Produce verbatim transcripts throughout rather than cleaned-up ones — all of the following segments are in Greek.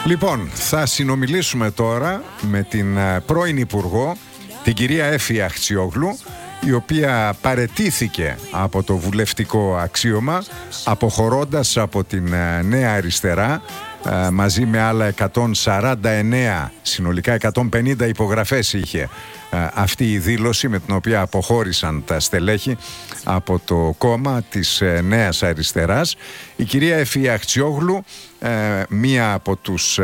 Λοιπόν, θα συνομιλήσουμε τώρα με την πρώην Υπουργό, την κυρία Έφη Αχτσιόγλου, η οποία παραιτήθηκε από το βουλευτικό αξίωμα, αποχωρώντας από την Νέα Αριστερά, μαζί με άλλα εκατόν σαράντα εννέα, συνολικά εκατόν πενήντα υπογραφές είχε αυτή η δήλωση, με την οποία αποχώρησαν τα στελέχη από το κόμμα της Νέας Αριστεράς. Η κυρία Έφη Αχτσιόγλου, μία από τους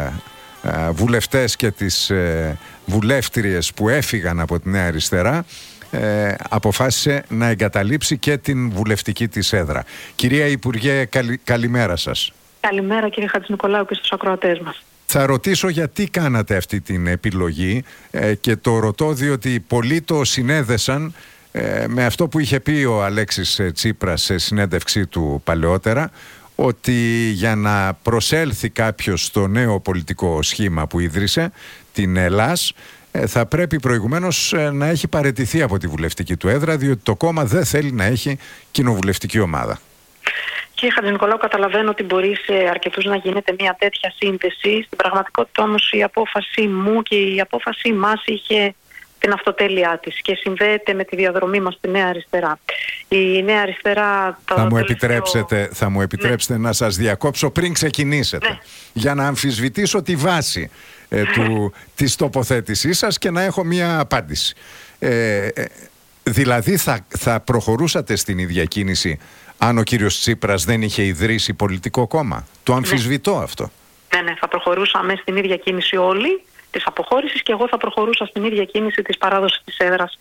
βουλευτές και τις βουλεύτριες που έφυγαν από τη Νέα Αριστερά, Ε, αποφάσισε να εγκαταλείψει και την βουλευτική της έδρα. Κυρία Υπουργέ, καλη, καλημέρα σας. Καλημέρα κύριε Χατζηνικολάου και στους ακροατές μας. Θα ρωτήσω γιατί κάνατε αυτή την επιλογή ε, και το ρωτώ διότι πολλοί το συνέδεσαν ε, με αυτό που είχε πει ο Αλέξης Τσίπρας σε συνέντευξή του παλαιότερα, ότι για να προσέλθει κάποιος στο νέο πολιτικό σχήμα που ίδρυσε, την ΕΛΑΣ, θα πρέπει προηγουμένως να έχει παραιτηθεί από τη βουλευτική του έδρα, διότι το κόμμα δεν θέλει να έχει κοινοβουλευτική ομάδα. Κύριε Χατζηνικολάου, καταλαβαίνω ότι μπορεί σε αρκετούς να γίνεται μια τέτοια σύνδεση. Στην πραγματικότητα όμως η απόφαση μου και η απόφαση μας είχε την αυτοτέλειά της και συνδέεται με τη διαδρομή μας στη Νέα Αριστερά. Η Νέα Αριστερά... Θα μου, τελευταίο... επιτρέψετε, θα μου επιτρέψετε ναι. να σας διακόψω πριν ξεκινήσετε, ναι. για να αμφισβητήσω τη βάση ε, του, της τοποθέτησής σας και να έχω μία απάντηση. Ε, ε, δηλαδή θα, θα προχωρούσατε στην ίδια κίνηση αν ο κύριος Τσίπρας δεν είχε ιδρύσει πολιτικό κόμμα? Το αμφισβητώ ναι. αυτό. Ναι, ναι, θα προχωρούσαμε στην ίδια κίνηση όλοι της αποχώρησης και εγώ θα προχωρούσα στην ίδια κίνηση της παράδοσης της έδρας,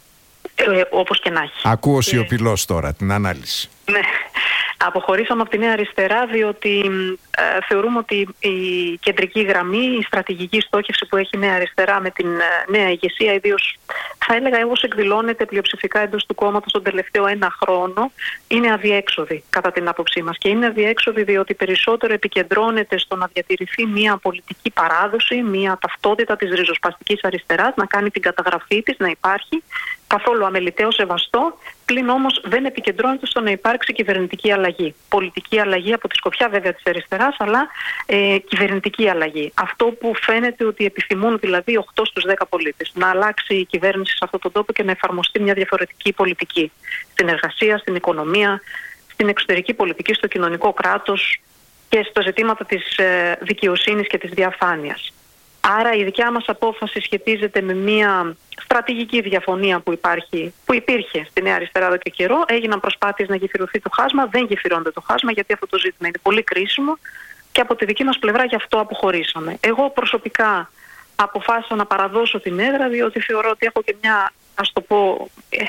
ε, όπως και να έχει. Ακούω και... σιωπηλός τώρα την ανάλυση. Ναι. Αποχωρήσαμε από τη Νέα Αριστερά διότι ε, θεωρούμε ότι η κεντρική γραμμή, η στρατηγική στόχευση που έχει η Νέα Αριστερά με την ε, νέα ηγεσία, ιδίως θα έλεγα όπως εκδηλώνεται πλειοψηφικά εντός του κόμματος τον τελευταίο ένα χρόνο, είναι αδιέξοδη κατά την άποψή μας. Και είναι αδιέξοδη διότι περισσότερο επικεντρώνεται στο να διατηρηθεί μια πολιτική παράδοση, μια ταυτότητα της ριζοσπαστικής αριστεράς, να κάνει την καταγραφή της, να υπάρχει καθόλου αμεληταίο σεβαστό, πλην όμως δεν επικεντρώνεται στο να υπάρξει κυβερνητική αλλαγή. Πολιτική αλλαγή από τη σκοπιά βέβαια της αριστεράς, αλλά ε, κυβερνητική αλλαγή. Αυτό που φαίνεται ότι επιθυμούν δηλαδή οκτώ στους δέκα πολίτες. Να αλλάξει η κυβέρνηση σε αυτόν τον τόπο και να εφαρμοστεί μια διαφορετική πολιτική. Στην εργασία, στην οικονομία, στην εξωτερική πολιτική, στο κοινωνικό κράτος και στο ζητήματα της ε, δικαιοσύνης και της διαφάνειας. Άρα η δικιά μας απόφαση σχετίζεται με μια στρατηγική διαφωνία που, υπάρχει, που υπήρχε στη Νέα Αριστερά εδώ και καιρό. Έγιναν προσπάθειες να γεφυρωθεί το χάσμα, δεν γεφυρώνεται το χάσμα γιατί αυτό το ζήτημα είναι πολύ κρίσιμο και από τη δική μας πλευρά γι' αυτό αποχωρήσαμε. Εγώ προσωπικά αποφάσισα να παραδώσω την έδρα διότι θεωρώ ότι έχω και μια, ας το πω,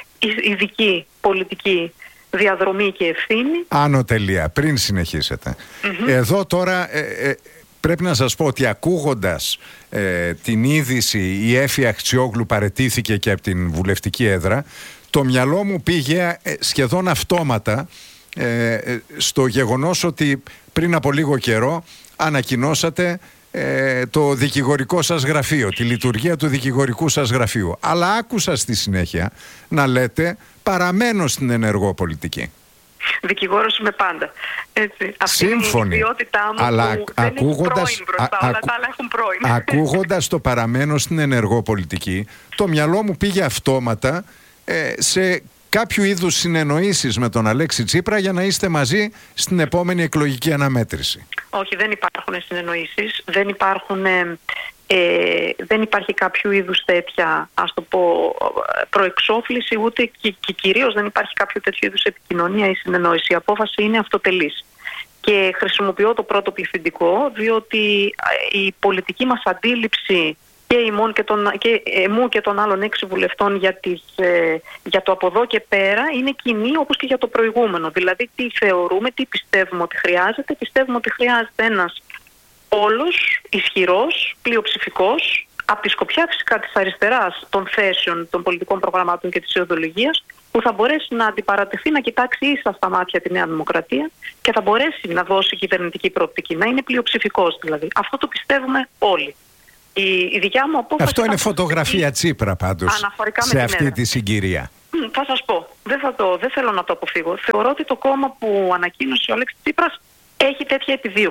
ειδική πολιτική διαδρομή και ευθύνη. Άνω τελεία, πριν συνεχίσετε. Mm-hmm. Εδώ τώρα... Ε, ε, Πρέπει να σας πω ότι ακούγοντας ε, την είδηση η Έφη Αχτσιόγλου παραιτήθηκε και από την βουλευτική έδρα, το μυαλό μου πήγε ε, σχεδόν αυτόματα ε, στο γεγονός ότι πριν από λίγο καιρό ανακοινώσατε ε, το δικηγορικό σας γραφείο, τη λειτουργία του δικηγορικού σας γραφείου. Αλλά άκουσα στη συνέχεια να λέτε παραμένω στην ενεργό πολιτική. Δικηγόρος είμαι πάντα. Έτσι. Αυτή Σύμφωνη. Είναι η ιδιότητά μου αλλά που ακούγοντας, δεν μπροστά, α, όλα τα άλλα έχουν πρώην. Ακούγοντας το παραμένω στην ενεργό πολιτική, το μυαλό μου πήγε αυτόματα ε, σε κάποιο είδους συνεννοήσεις με τον Αλέξη Τσίπρα για να είστε μαζί στην επόμενη εκλογική αναμέτρηση. Όχι, δεν υπάρχουν συνεννοήσεις, δεν υπάρχουν... Ε, Ε, δεν υπάρχει κάποιο είδους τέτοια, ας το πω, προεξόφληση, ούτε και, και κυρίως δεν υπάρχει κάποιο τέτοιο είδους επικοινωνία ή συνεννόηση. Η απόφαση είναι αυτοτελής. Και χρησιμοποιώ το πρώτο πληθυντικό, διότι η πολιτική μας αντίληψη και, ημών και, τον, και εμού και των άλλων έξι βουλευτών για, τις, ε, για το από εδώ και πέρα είναι κοινή όπως και για το προηγούμενο. Δηλαδή τι θεωρούμε, τι πιστεύουμε ότι χρειάζεται. Πιστεύουμε ότι χρειάζεται ένας όλος, ισχυρός, πλειοψηφικός, από τη σκοπιά φυσικά της αριστεράς των θέσεων, των πολιτικών προγραμμάτων και της ιδεολογίας, που θα μπορέσει να αντιπαρατεθεί, να κοιτάξει ίσα στα μάτια τη Νέα Δημοκρατία και θα μπορέσει να δώσει κυβερνητική προοπτική, να είναι πλειοψηφικός δηλαδή. Αυτό το πιστεύουμε όλοι. Η, η δικιά μου απόφαση... Αυτό είναι φωτογραφία Τσίπρα πάντως, σε αυτή τη συγκυρία. Μ, θα σας πω, δεν, θα το, δεν θέλω να το αποφύγω. Θεωρώ ότι το κόμμα που ανακοίνωσε ο Αλέξης Τσίπρας έχει τέτοια επιδίωξη.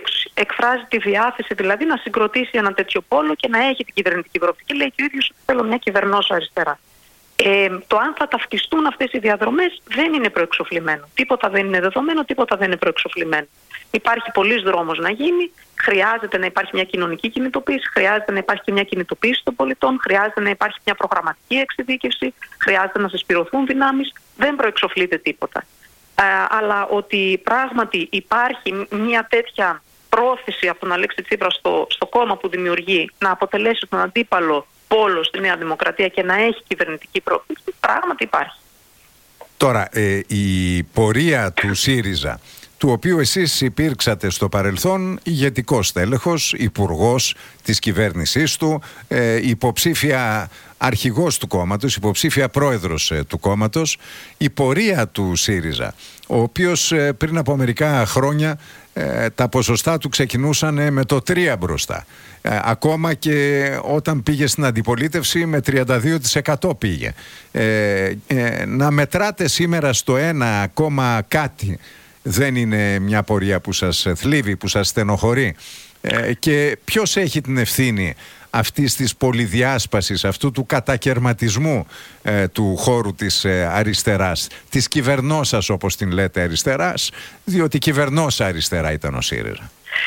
εκφράζει τη διάθεση δηλαδή να συγκροτήσει ένα τέτοιο πόλο και να έχει την κυβερνητική προοπτική. Λέει και ο ίδιος ότι θέλω μια κυβερνώσα αριστερά. Ε, το αν θα ταυτιστούν αυτές οι διαδρομές δεν είναι προεξοφλημένο. Τίποτα δεν είναι δεδομένο, τίποτα δεν είναι προεξοφλημένο. Υπάρχει πολλής δρόμος να γίνει, χρειάζεται να υπάρχει μια κοινωνική κινητοποίηση, χρειάζεται να υπάρχει και μια κινητοποίηση των πολιτών, χρειάζεται να υπάρχει μια προγραμματική εξειδίκευση, χρειάζεται να συσπηρωθούν δυνάμεις, δεν προεξοφλείται τίποτα. Ε, αλλά ότι πράγματι υπάρχει μια τέτοια πρόθεση από τον Αλέξη Τσίπρα στο, στο κόμμα που δημιουργεί να αποτελέσει τον αντίπαλο πόλο στη Νέα Δημοκρατία και να έχει κυβερνητική πρόκληση, πράγματι υπάρχει. Τώρα, ε, η πορεία του ΣΥΡΙΖΑ, του οποίου εσείς υπήρξατε στο παρελθόν ηγετικός τέλεχος, υπουργός της κυβέρνησής του, ε, υποψήφια αρχηγός του κόμματος, υποψήφια πρόεδρος ε, του κόμματος, η πορεία του ΣΥΡΙΖΑ, ο οποίος ε, πριν από μερικά χρόνια ε, τα ποσοστά του ξεκινούσαν ε, με το τρία μπροστά. Ε, ακόμα και όταν πήγε στην αντιπολίτευση με τριάντα δύο τοις εκατό πήγε. Ε, ε, να μετράτε σήμερα στο ένα ακόμα κάτι δεν είναι μια πορεία που σας θλίβει, που σας στενοχωρεί? Ε, και ποιος έχει την ευθύνη αυτής της πολυδιάσπασης, αυτού του κατακερματισμού ε, του χώρου της ε, αριστεράς, της κυβερνώσας όπως την λέτε αριστεράς, διότι κυβερνώσα αριστερά ήταν ο ΣΥΡΙΖΑ?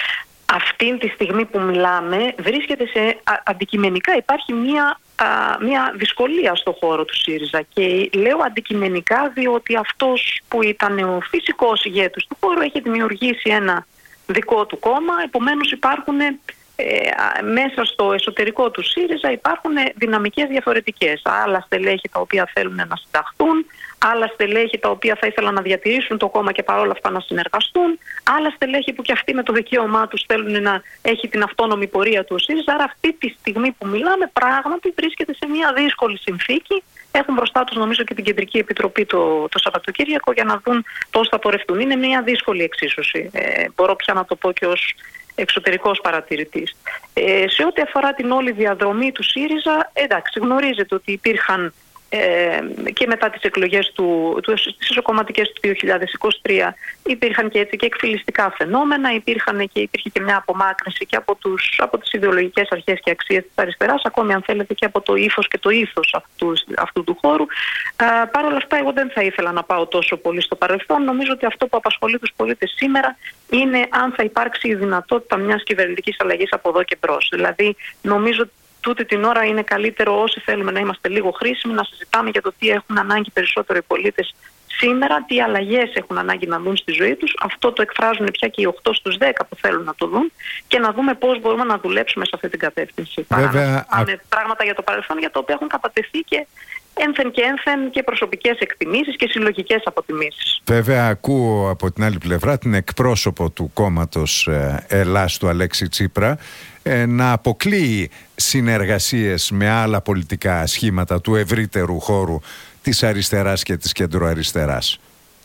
Αυτή τη στιγμή που μιλάμε βρίσκεται σε α, αντικειμενικά υπάρχει μια, α, μια δυσκολία στο χώρο του ΣΥΡΙΖΑ, και λέω αντικειμενικά διότι αυτός που ήταν ο φυσικός ηγέτης του χώρου έχει δημιουργήσει ένα δικό του κόμμα, επομένως υπάρχουν ε, μέσα στο εσωτερικό του ΣΥΡΙΖΑ υπάρχουν δυναμικές διαφορετικές. Άλλα στελέχη τα οποία θέλουν να συνταχθούν, άλλα στελέχη τα οποία θα ήθελαν να διατηρήσουν το κόμμα και παρόλα αυτά να συνεργαστούν, άλλα στελέχη που και αυτοί με το δικαίωμά τους θέλουν να έχει την αυτόνομη πορεία του ΣΥΡΙΖΑ. Άρα αυτή τη στιγμή που μιλάμε πράγματι βρίσκεται σε μια δύσκολη συνθήκη. Έχουν μπροστά τους νομίζω και την Κεντρική Επιτροπή το, το Σαββατοκύριακο για να δουν πώς θα πορευτούν. Είναι μια δύσκολη εξίσωση. Ε, μπορώ πια να το πω και ως εξωτερικός παρατηρητής. Ε, σε ό,τι αφορά την όλη διαδρομή του ΣΥΡΙΖΑ, εντάξει, γνωρίζετε ότι υπήρχαν Ε, και μετά τις εκλογές του, του, τις ισοκομματικές του δύο χιλιάδες είκοσι τρία υπήρχαν και έτσι και εκφυλιστικά φαινόμενα, υπήρχαν και, υπήρχε και μια απομάκρυνση και από, τους, από τις ιδεολογικές αρχές και αξίες της αριστεράς, ακόμη αν θέλετε και από το ύφος και το ήθος αυτού, αυτού του χώρου. Ε, Παρ' όλα αυτά εγώ δεν θα ήθελα να πάω τόσο πολύ στο παρελθόν. Νομίζω ότι αυτό που απασχολεί τους πολίτες σήμερα είναι αν θα υπάρξει η δυνατότητα μιας κυβερνητικής αλλαγής από εδώ και μπρος. Δηλαδή νομίζω τούτη την ώρα είναι καλύτερο όσοι θέλουμε να είμαστε λίγο χρήσιμοι να συζητάμε για το τι έχουν ανάγκη περισσότερο οι πολίτες σήμερα, τι αλλαγές έχουν ανάγκη να δουν στη ζωή τους. Αυτό το εκφράζουν πια και οι οκτώ στους δέκα που θέλουν να το δουν, και να δούμε πώς μπορούμε να δουλέψουμε σε αυτή την κατεύθυνση. Βέβαια, Πάμε α... πράγματα για το παρελθόν για το οποίο έχουν κατατεθεί και ένθεν και ένθεν και προσωπικές εκτιμήσεις και συλλογικές αποτιμήσεις. Βέβαια ακούω από την άλλη πλευρά την εκπρόσωπο του κόμματος ε, Ελλάς του Αλέξη Τσίπρα ε, να αποκλείει συνεργασίες με άλλα πολιτικά σχήματα του ευρύτερου χώρου της αριστεράς και της κεντροαριστεράς.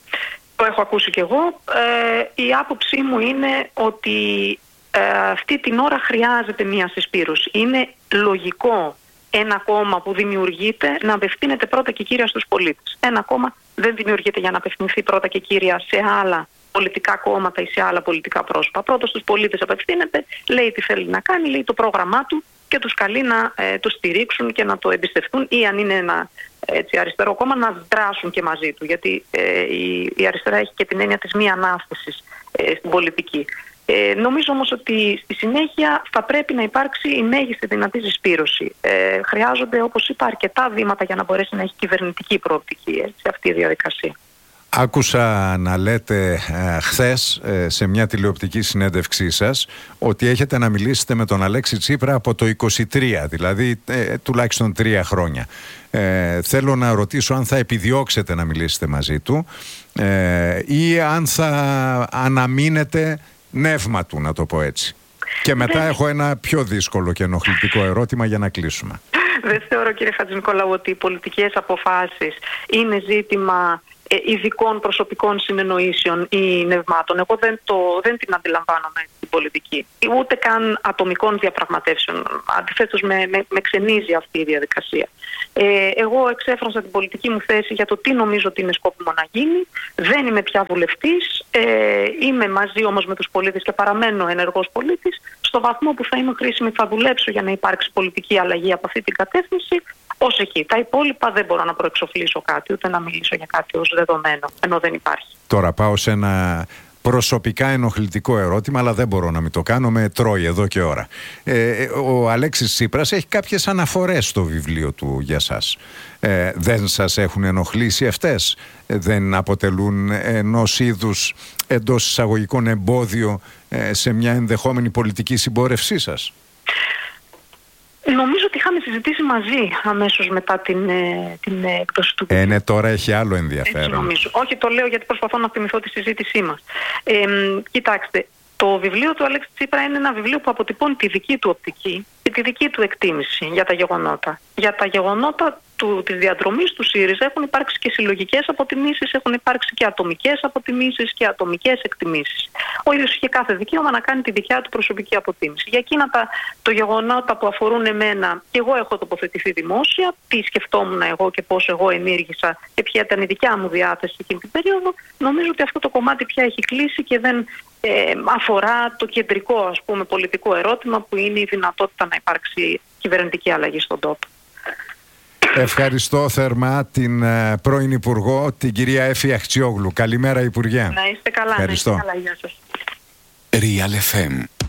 Το έχω ακούσει κι εγώ. Ε, η άποψή μου είναι ότι ε, αυτή την ώρα χρειάζεται μία συσπήρωση. Είναι λογικό ένα κόμμα που δημιουργείται να απευθύνεται πρώτα και κύρια στους πολίτες. Ένα κόμμα δεν δημιουργείται για να απευθυνθεί πρώτα και κύρια σε άλλα πολιτικά κόμματα ή σε άλλα πολιτικά πρόσωπα. Πρώτα στους πολίτες απευθύνεται, λέει τι θέλει να κάνει, λέει το πρόγραμμά του και τους καλεί να ε, το στηρίξουν και να το εμπιστευτούν, ή αν είναι ένα έτσι, αριστερό κόμμα να δράσουν και μαζί του. Γιατί ε, η, η αριστερά έχει και την έννοια της μη ανάστασης ε, στην πολιτική. Ε, νομίζω όμως ότι στη συνέχεια θα πρέπει να υπάρξει η μέγιστη δυνατή συσπήρωση. Ε, χρειάζονται, όπως είπα, αρκετά βήματα για να μπορέσει να έχει κυβερνητική προοπτική έτσι, αυτή η διαδικασία. Άκουσα να λέτε ε, χθες ε, σε μια τηλεοπτική συνέντευξή σας ότι έχετε να μιλήσετε με τον Αλέξη Τσίπρα από το είκοσι τρία, δηλαδή ε, τουλάχιστον τρία χρόνια. Ε, θέλω να ρωτήσω αν θα επιδιώξετε να μιλήσετε μαζί του ε, ή αν θα αναμείνετε νεύμα του, να το πω έτσι. Και μετά έχω ένα πιο δύσκολο και ενοχλητικό ερώτημα για να κλείσουμε. Δεν θεωρώ, κύριε Χατζηνικολάου, ότι οι πολιτικές αποφάσεις είναι ζήτημα ε, ειδικών προσωπικών συνεννοήσεων ή νευμάτων. Εγώ δεν, το, δεν την αντιλαμβάνομαι την πολιτική. Ούτε καν ατομικών διαπραγματεύσεων. Αντιθέτως με, με, με ξενίζει αυτή η διαδικασία. Ε, εγώ εξέφρασα την πολιτική μου θέση για το τι νομίζω ότι είναι σκόπιμο να γίνει. Δεν είμαι πια βουλευτής. Ε, είμαι μαζί όμως με τους πολίτες και παραμένω ενεργός πολίτης. Στο βαθμό που θα είμαι χρήσιμη θα δουλέψω για να υπάρξει πολιτική αλλαγή από αυτή την κατεύθυνση. Ως εκεί. Τα υπόλοιπα δεν μπορώ να προεξοφλήσω κάτι, ούτε να μιλήσω για κάτι ως δεδομένο, ενώ δεν υπάρχει. Τώρα πάω σε ένα προσωπικά ενοχλητικό ερώτημα, αλλά δεν μπορώ να μην το κάνω, με τρώει εδώ και ώρα. Ε, ο Αλέξης Τσίπρας έχει κάποιες αναφορές στο βιβλίο του για σας. Ε, δεν σας έχουν ενοχλήσει αυτές? Ε, δεν αποτελούν ενός είδους εντός εισαγωγικών εμπόδιο ε, σε μια ενδεχόμενη πολιτική συμπόρευσή σας? Νομίζω ότι είχαμε συζητήσει μαζί αμέσως μετά την, την έκδοση του βιβλίου. Ε, ναι, τώρα έχει άλλο ενδιαφέρον. Έτσι νομίζω. Όχι, το λέω γιατί προσπαθώ να θυμηθώ τη συζήτησή μας. Ε, κοιτάξτε, το βιβλίο του Αλέξη Τσίπρα είναι ένα βιβλίο που αποτυπώνει τη δική του οπτική και τη δική του εκτίμηση για τα γεγονότα. Για τα γεγονότα του, της διαδρομής του ΣΥΡΙΖΑ έχουν υπάρξει και συλλογικές αποτιμήσεις, έχουν υπάρξει και ατομικές αποτιμήσεις και ατομικές εκτιμήσεις. Ο ίδιος είχε κάθε δικαίωμα να κάνει τη δικιά του προσωπική αποτίμηση. Για εκείνα τα το γεγονότα που αφορούν εμένα, και εγώ έχω τοποθετηθεί δημόσια, τι σκεφτόμουν εγώ και πώς εγώ ενήργησα και ποια ήταν η δικιά μου διάθεση εκείνη την περίοδο, νομίζω ότι αυτό το κομμάτι πια έχει κλείσει και δεν ε, αφορά το κεντρικό, ας πούμε, πολιτικό ερώτημα που είναι η δυνατότητα να υπάρξει κυβερνητική αλλαγή στον τόπο. Ευχαριστώ θερμά την uh, πρώην Υπουργό, την κυρία Έφη Αχτσιόγλου. Καλημέρα, Υπουργέ. Να είστε καλά. Ευχαριστώ. Να είστε καλά. Γεια σας. Real εφ εμ